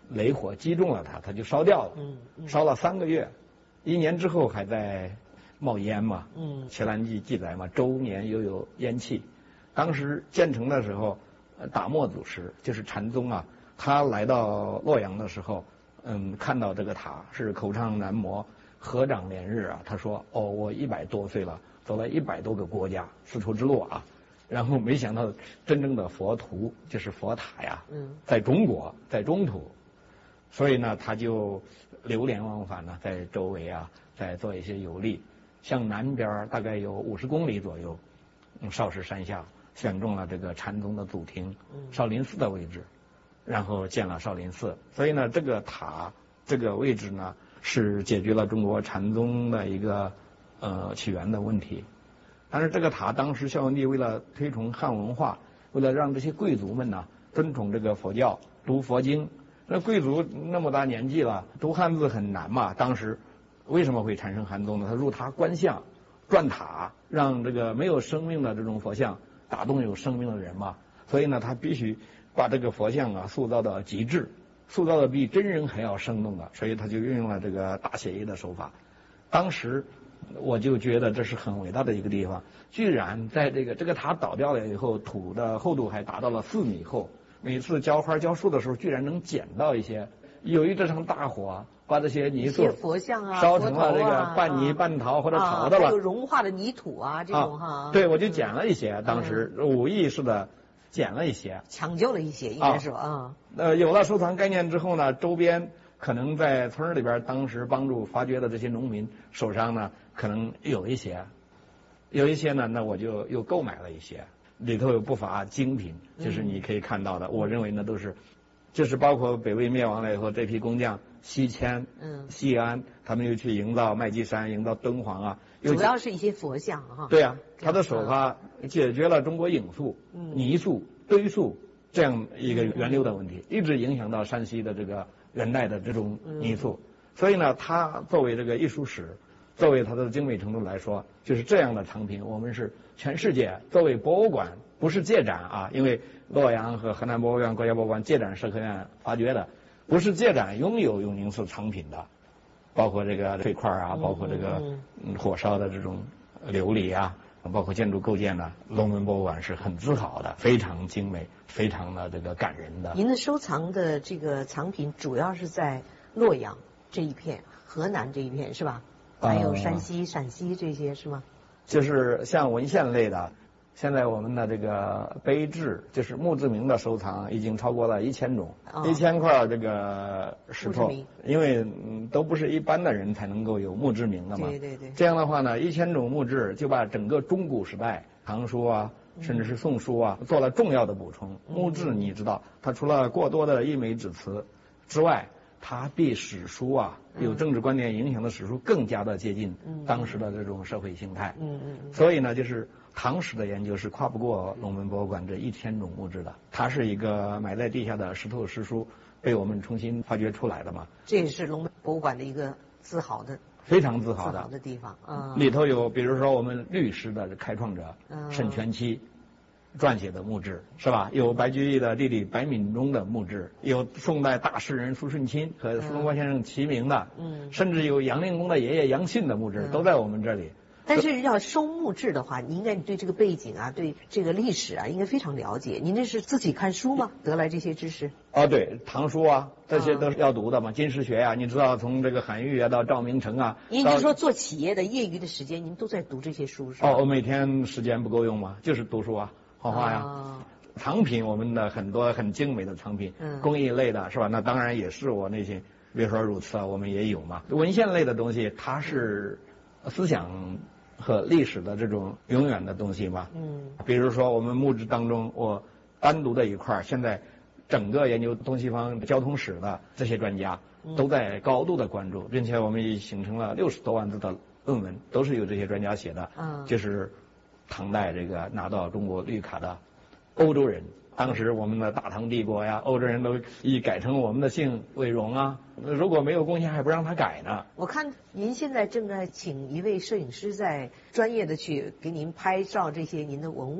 雷火击中了它，它就烧掉了。嗯，嗯烧了三个月，一年之后还在冒烟嘛。嗯，《伽蓝记》记载嘛，周年又有烟气。当时建成的时候，达摩祖师就是禅宗啊，他来到洛阳的时候，嗯，看到这个塔是口唱南摩，合掌连日啊。他说：“哦，我一百多岁了，走了一百多个国家，丝绸之路啊。”然后没想到真正的佛图就是佛塔呀，嗯，在中国，在中土，所以呢，他就流连忘返呢，在周围啊，在做一些游历。向南边大概有五十公里左右，嗯，少室山下选中了这个禅宗的祖庭少林寺的位置，然后建了少林寺。所以呢，这个塔这个位置呢，是解决了中国禅宗的一个呃起源的问题。但是这个塔当时孝文帝为了推崇汉文化，为了让这些贵族们呢尊崇这个佛教，读佛经。那贵族那么大年纪了，读汉字很难嘛。当时为什么会产生寒宗呢？他入塔观相，转塔，让这个没有生命的这种佛像打动有生命的人嘛。所以呢，他必须把这个佛像啊塑造到极致，塑造的比真人还要生动的。所以他就运用了这个大写意的手法。当时我就觉得这是很伟大的一个地方，居然在这个这个塔倒掉了以后，土的厚度还达到了四米厚。每次浇花浇树的时候，居然能捡到一些。有一这场大火，把这些泥塑佛像啊烧成了这个半泥半陶或者陶的了， 还有融化的泥土啊这种哈。 啊、对，我就捡了一些，当时无意识的捡了一些， 抢救了一些，应该说啊。 呃，有了收藏概念之后呢，周边可能在村里边，当时帮助发掘的这些农民手上呢，可能有一些，有一些呢，那我就又购买了一些，里头有不乏精品，就是你可以看到的，嗯、我认为呢都是，就是包括北魏灭亡了以后，这批工匠西迁、嗯，西安，他们又去营造麦积山，营造敦煌啊， 主要是一些佛像哈。 对啊，他的手法解决了中国影塑、嗯、泥塑、堆塑这样一个源流的问题，一直影响到山西的这个元代的这种泥塑。嗯、所以呢，它作为这个艺术史，作为它的精美程度来说，就是这样的藏品，我们是全世界作为博物馆，不是借展啊，因为洛阳和河南博物院、国家博物馆借展社科院发掘的，不是借展拥有永宁寺藏品的，包括这个碎块啊，包括这个嗯火烧的这种琉璃啊，包括建筑构件呢，龙门博物馆是很自豪的，非常精美，非常的这个感人的。 您的收藏的这个藏品主要是在洛阳这一片、河南这一片是吧？还有山西、呃、陕西这些是吗？ 就是像文献类的，现在我们的这个碑志，就是墓志铭的收藏已经超过了一千种，一千块这个石头，因为、嗯、都不是一般的人才能够有墓志铭的嘛。 对对对。 这样的话呢，一千种墓志就把整个中古时代唐书啊，甚至是宋书啊，做了重要的补充。嗯、墓志你知道，它除了过多的溢美之词之外，它比史书啊，有政治观点影响的史书更加的接近当时的这种社会形态。嗯嗯。所以呢，就是唐史的研究是跨不过龙门博物馆这一千种墓志的。它是一个埋在地下的石头史书，被我们重新发掘出来的嘛。 这也是龙门博物馆的一个自豪的、 非常自豪的自豪的地方啊。 里头有，比如说我们律诗的开创者沈佺期撰写的墓志是吧？有白居易的弟弟白敏中的墓志，有宋代大诗人苏舜钦和苏东坡先生齐名的，嗯，甚至有杨令公的爷爷杨信的墓志、嗯、都在我们这里。 但是要收墓志的话，你应该对这个背景啊，对这个历史啊，应该非常了解。您这是自己看书吗？得来这些知识？ 哦，对，唐书啊，这些都是要读的嘛。金石学啊，你知道从这个韩愈啊到赵明诚啊。 您就说做企业的业余的时间，您都在读这些书是吧？ 哦，我每天时间不够用嘛，就是读书啊。画画呀、啊，藏品我们的很多很精美的藏品，嗯，工艺类的是吧？那当然也是我那些，比如说汝瓷啊，我们也有嘛。文献类的东西，它是思想和历史的这种永远的东西嘛。嗯，比如说我们墓志当中，我单独的一块，现在整个研究东西方交通史的这些专家都在高度的关注，并且我们也形成了六十多万字的论文，都是由这些专家写的。嗯，就是。唐代这个拿到中国绿卡的欧洲人，当时我们的大唐帝国呀，欧洲人都以改成我们的姓为荣啊，如果没有贡献还不让他改呢。 我看您现在正在请一位摄影师在专业的去给您拍照这些您的文物，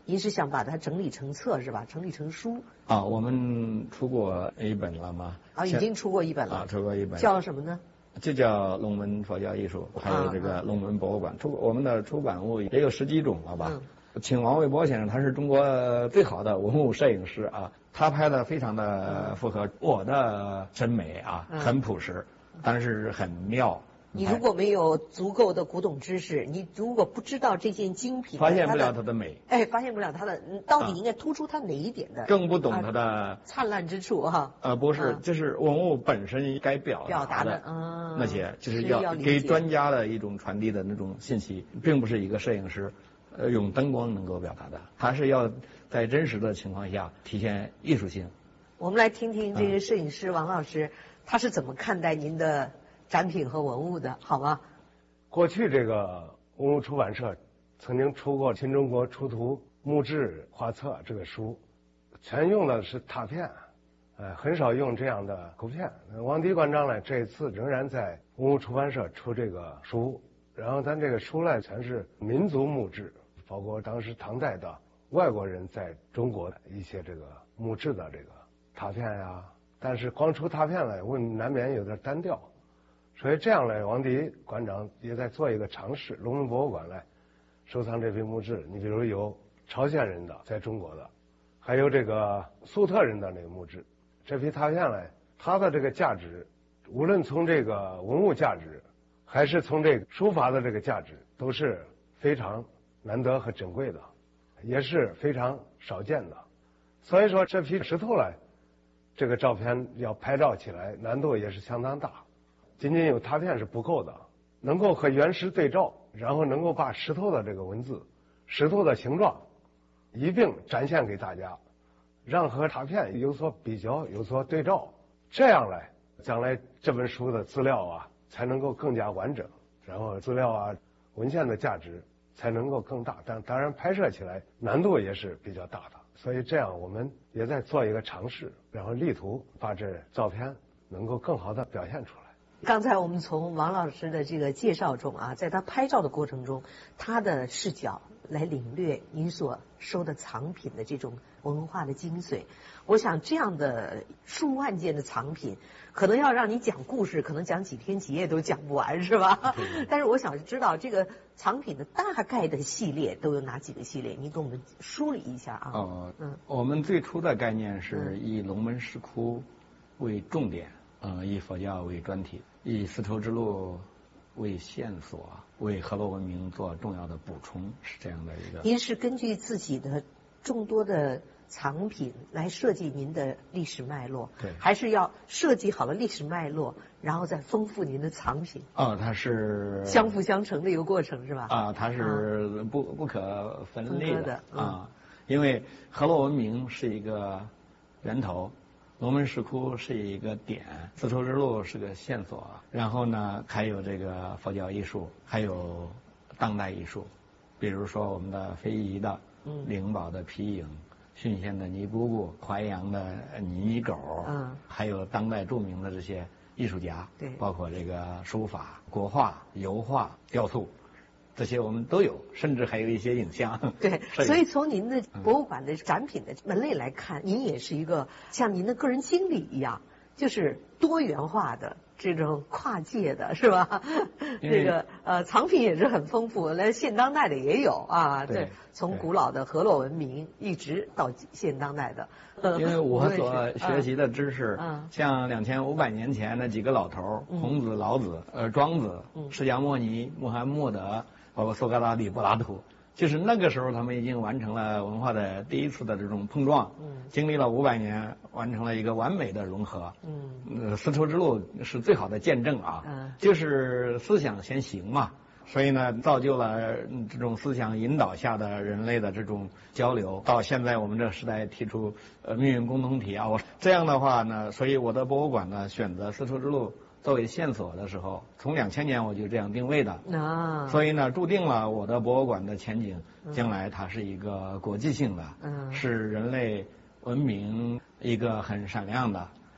您是想把它整理成册是吧？整理成书啊，我们出过一本了吗？ 啊，已经出过一本了。 啊，出过一本。 叫什么呢？ 就叫龙门佛教艺术，还有这个龙门博物馆。出我们的出版物也有十几种了吧？嗯。请王卫波先生，他是中国最好的文物摄影师啊，他拍的非常的符合我的审美啊，很朴实，但是很妙。 你如果没有足够的古董知识，你如果不知道这件精品， 发现不了它的美。 哎，发现不了它的，到底应该突出它哪一点的？ 更不懂它的灿烂之处哈。 呃，不是，就是文物本身该表表达的那些，就是要给专家的一种传递的那种信息，并不是一个摄影师呃用灯光能够表达的，它是要在真实的情况下体现艺术性。 我们来听听这个摄影师王老师，他是怎么看待您的展品和文物的，好吗？ 过去这个文物出版社曾经出过《新中国出土木质画册》这个书，全用的是拓片，呃，很少用这样的勾片。王迪馆长呢，这一次仍然在文物出版社出这个书，然后咱这个书呢全是民族木质，包括当时唐代的外国人在中国的一些这个木质的这个拓片呀，但是光出拓片来，问难免有点单调。所以这样呢，王迪馆长也在做一个尝试，龙门博物馆来收藏这批木质。你比如有朝鲜人的，在中国的，还有这个粟特人的那个木质。这批拓片呢，它的这个价值，无论从这个文物价值，还是从这个书法的这个价值，都是非常难得和珍贵的，也是非常少见的。所以说这批石头呢，这个照片要拍照起来难度也是相当大。仅仅有拓片是不够的，能够和原石对照，然后能够把石头的这个文字、石头的形状一并展现给大家，让和拓片有所比较、有所对照，这样来将来这本书的资料啊才能够更加完整，然后资料啊文献的价值才能够更大。但当然拍摄起来难度也是比较大的，所以这样我们也在做一个尝试，然后力图把这照片能够更好的表现出来。 刚才我们从王老师的这个介绍中啊，在他拍照的过程中，他的视角来领略您所收的藏品的这种文化的精髓。我想这样的数万件的藏品，可能要让你讲故事，可能讲几天几夜都讲不完，是吧？但是我想知道这个藏品的大概的系列都有哪几个系列？您给我们梳理一下啊。 哦，嗯，我们最初的概念是以龙门石窟为重点，呃，以佛教为专题，以丝绸之路为线索，为河洛文明做重要的补充，是这样的一个。 您是根据自己的众多的藏品来设计您的历史脉络， 对， 还是要设计好了历史脉络，然后再丰富您的藏品？ 哦，它是相辅相成的一个过程，是吧？ 啊，它是不、啊、不可分类的, 的、嗯、 啊，因为河洛文明是一个源头。龙门石窟是一个点，丝绸之路是个线索，然后呢，还有这个佛教艺术，还有当代艺术，比如说我们的非遗的灵宝的皮影，浚县的泥姑姑，淮阳的泥狗，嗯，还有当代著名的这些艺术家， 对， 包括这个书法、国画、油画、雕塑。这些我们都有，甚至还有一些影像。 对，所以从您的博物馆的展品的门类来看，嗯、您也是一个像您的个人经历一样，就是多元化的这种跨界的，是吧？这个呃藏品也是很丰富，那现当代的也有啊。 对， 从古老的河洛文明一直到现当代的。 因为我所学习的知识，嗯、像两千五百年前的几个老头，嗯、孔子、老子、呃庄子、嗯、释迦牟尼、穆罕默德。包括苏格拉底、柏拉图，就是那个时候他们已经完成了文化的第一次的这种碰撞，嗯，经历了五百年，完成了一个完美的融合，嗯，呃，丝绸之路是最好的见证啊，嗯，就是思想先行嘛，所以呢，造就了这种思想引导下的人类的这种交流。到现在我们这个时代提出呃命运共同体啊，我这样的话呢，所以我的博物馆呢选择丝绸之路作为线索的时候，从两千年我就这样定位的啊，所以呢，注定了我的博物馆的前景，将来它是一个国际性的，嗯，是人类文明一个很闪亮的，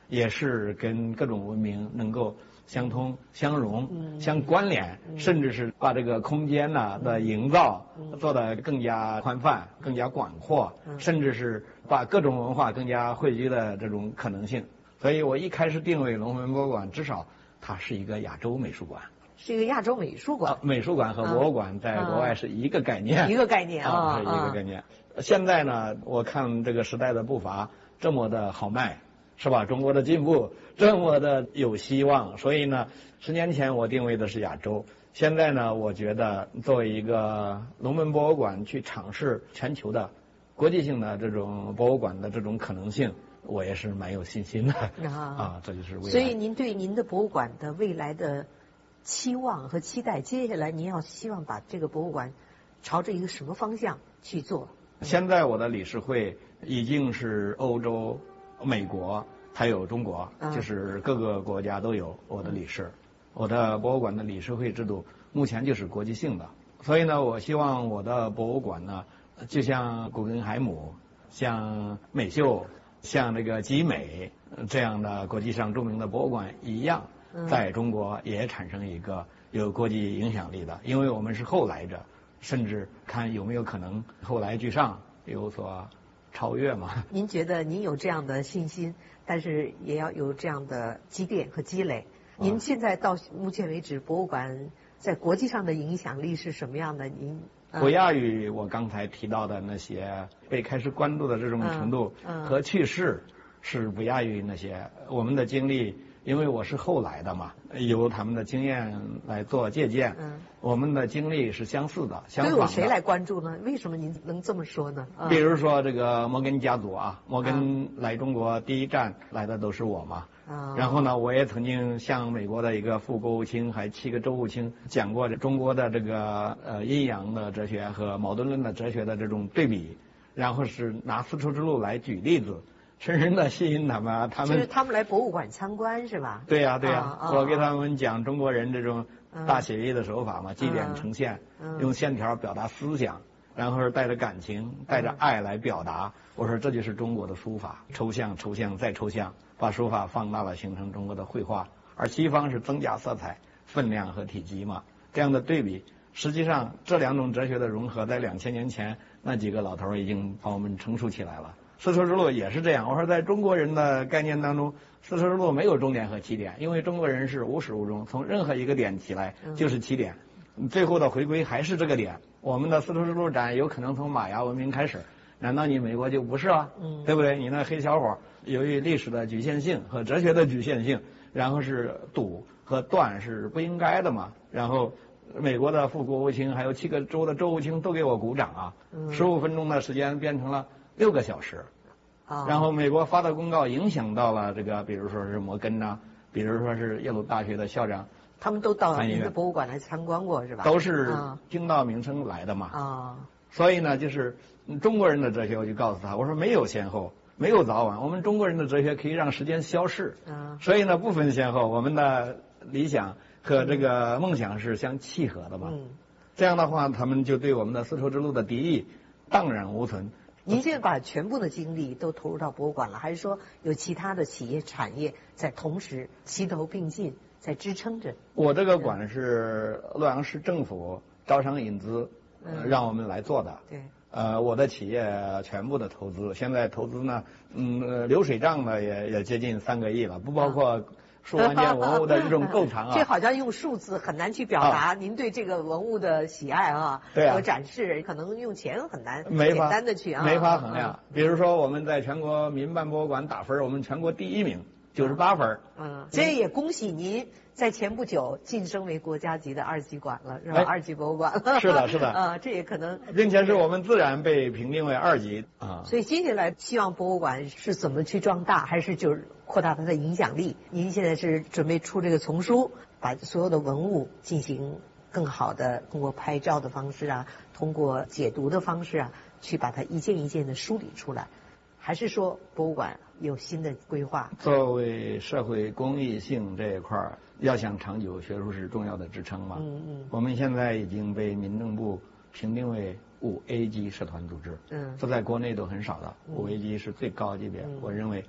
也是跟各种文明能够相通、相融、嗯、相关联，嗯、甚至是把这个空间呢的营造做得更加宽泛、更加广阔，嗯、甚至是把各种文化更加汇聚的这种可能性。所以我一开始定位龙门博物馆，至少它是一个亚洲美术馆。 是一个亚洲美术馆、啊， 美术馆和博物馆在国外是一个概念， 啊、一个概念啊，是一个概念。啊、现在呢，我看这个时代的步伐这么的好迈，是吧？中国的进步这么的有希望，所以呢，十年前我定位的是亚洲，现在呢，我觉得作为一个龙门博物馆去尝试全球的国际性的这种博物馆的这种可能性，我也是蛮有信心的啊。啊，这就是未来。 所以您对您的博物馆的未来的期望和期待，接下来您要希望把这个博物馆朝着一个什么方向去做？ 现在我的理事会已经是欧洲、美国还有中国，嗯、就是各个国家都有我的理事。我的博物馆的理事会制度目前就是国际性的，所以呢，我希望我的博物馆呢，就像古根海姆、像美秀、像这个集美这样的国际上著名的博物馆一样。在中国也产生一个有国际影响力的，因为我们是后来者，甚至看有没有可能后来居上，有所超越嘛。 您觉得您有这样的信心，但是也要有这样的积淀和积累。您现在到目前为止，博物馆在国际上的影响力是什么样的？您不亚于我刚才提到的那些被开始关注的这种程度和趋势，是不亚于那些我们的经历。因为我是后来的嘛，由他们的经验来做借鉴，嗯，我们的经历是相似的、相仿的。 都有谁来关注呢？为什么您能这么说呢？ 比如说这个摩根家族啊，摩根来中国第一站来的都是我嘛。啊。然后呢，我也曾经向美国的一个副国务卿，还七个州务卿讲过中国的这个呃阴阳的哲学和矛盾论的哲学的这种对比，然后是拿丝绸之路来举例子。深深的吸引他们，他们就是他们来博物馆参观是吧？ 对呀、啊、对呀、啊，啊、我给他们讲中国人这种大写意的手法嘛，基点呈现，嗯、用线条表达思想，然后是带着感情、带着爱来表达。我说这就是中国的书法，抽象、抽象再抽象，把书法放大了，形成中国的绘画。而西方是增加色彩、分量和体积嘛，这样的对比，实际上这两种哲学的融合，在两千年前那几个老头已经把我们成熟起来了。丝绸之路也是这样。我说，在中国人的概念当中，丝绸之路没有终点和起点，因为中国人是无始无终，从任何一个点起来就是起点，最后的回归还是这个点。我们的丝绸之路展有可能从玛雅文明开始，难道你美国就不是啊？嗯，对不对？你那黑小伙由于历史的局限性和哲学的局限性，然后是堵和断是不应该的嘛。然后美国的副国务卿还有七个州的州务卿都给我鼓掌啊，十五分钟的时间变成了六个小时，啊，然后美国发的公告影响到了这个，比如说是摩根呐、啊，比如说是耶鲁大学的校长， 他们都到您的博物馆来参观过是吧？ 都是听到名声来的嘛。啊，所以呢，就是中国人的哲学，我就告诉他，我说没有先后，没有早晚，我们中国人的哲学可以让时间消逝。啊，所以呢，不分先后，我们的理想和这个梦想是相契合的嘛。嗯，这样的话，他们就对我们的丝绸之路的敌意荡然无存。 您现在把全部的精力都投入到博物馆了，还是说有其他的企业产业在同时齐头并进，在支撑着？ 我这个馆是洛阳市政府招商引资，呃嗯、让我们来做的。 对。 呃，我的企业全部的投资，现在投资呢，嗯，流水账呢也也接近三个亿了，不包括数万件文物的这种构藏啊。 这好像用数字很难去表达您对这个文物的喜爱啊， 对啊， 和展示，可能用钱很难没简单的去啊， 没法衡量。比如说我们在全国民办博物馆打分，我们全国第一名，九十八分。 嗯，这也恭喜您在前不久晋升为国家级的二级馆了，是吧？二级博物馆了。 是的，是的。 啊，这也可能， 并且是我们自然被评定为二级啊。 所以接下来希望博物馆是怎么去壮大，还是就是扩大它的影响力？您现在是准备出这个丛书，把所有的文物进行更好的通过拍照的方式啊，通过解读的方式啊，去把它一件一件的梳理出来。还是说博物馆有新的规划？ 作为社会公益性这一块儿，要想长久，学术是重要的支撑嘛。嗯嗯。我们现在已经被民政部评定为五 A 级社团组织。嗯。这在国内都很少的，五 A 级是最高级别。嗯。我认为，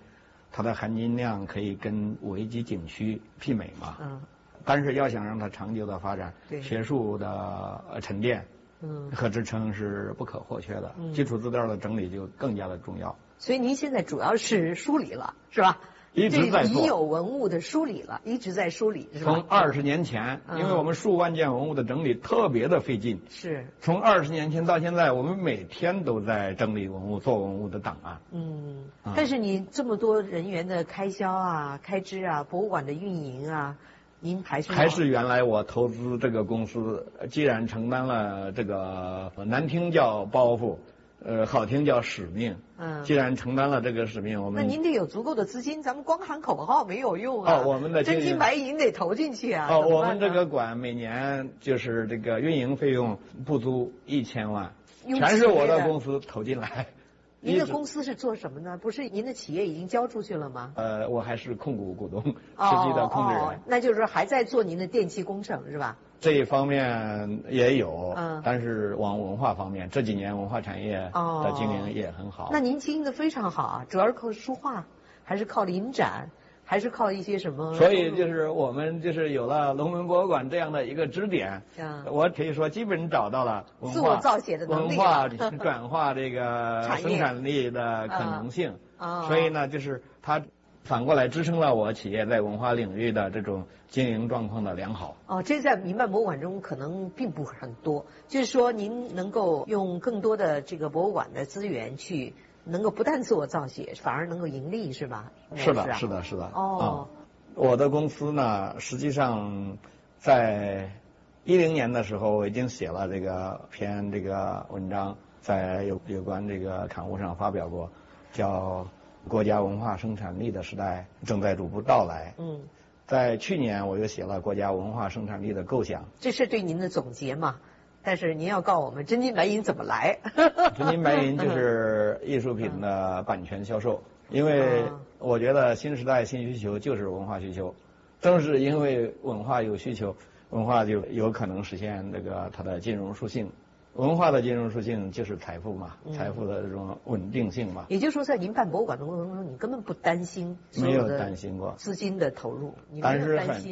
它的含金量可以跟五 A 级景区媲美嘛。 嗯。 但是要想让它长久的发展， 对学术的沉淀， 嗯， 和支撑是不可或缺的。 嗯， 基础资料的整理就更加的重要。 所以您现在主要是梳理了，是吧？ 一直在做已有文物的梳理了，一直在梳理，是吧？ 从二十年前，嗯、因为我们数万件文物的整理特别的费劲， 是。 从二十年前到现在，我们每天都在整理文物、做文物的档案。 嗯，嗯但是你这么多人员的开销啊、开支啊、博物馆的运营啊。您还是还是原来我投资这个公司，既然承担了这个难听叫包袱，呃，好听叫使命。嗯。既然承担了这个使命，我们那您得有足够的资金，咱们光喊口号没有用啊。 哦，我们的真金白银得投进去啊。 哦，我们这个馆每年就是这个运营费用不足一千万，全是我的公司投进来。 您的公司是做什么呢？不是您的企业已经交出去了吗？ 呃，我还是控股股东，实际的控制人。 哦哦，那就是说还在做您的电气工程是吧？ 这一方面也有，嗯，但是往文化方面，这几年文化产业的经营也很好。 哦，那您经营的非常好啊，主要是靠书画，还是靠临展？还是靠一些什么？ 所以就是我们就是有了龙门博物馆这样的一个支点，嗯，我可以说基本找到了文化自我造血的能力， 文化转化这个生产力的可能性。啊，所以呢，就是它反过来支撑了我企业在文化领域的这种经营状况的良好。 哦，这在民办博物馆中可能并不很多，就是说您能够用更多的这个博物馆的资源去。能够不但自我造血，反而能够盈利，是吧？ 是的，是的，是的。 哦、 嗯，我的公司呢，实际上在一零年的时候，我已经写了这个篇这个文章，在有有关这个刊物上发表过，叫《国家文化生产力的时代正在逐步到来》。嗯，在去年我又写了《国家文化生产力的构想》， 这是对您的总结嘛？但是您要告诉我们真金白银怎么来？ 真金白银就是艺术品的版权销售，因为我觉得新时代新需求就是文化需求，正是因为文化有需求，文化就有可能实现这个它的金融属性。文化的金融属性就是财富嘛，嗯、财富的这种稳定性嘛。 也就是说，在您办博物馆的过程中，你根本不担心没有担心过资金的投入， 但是很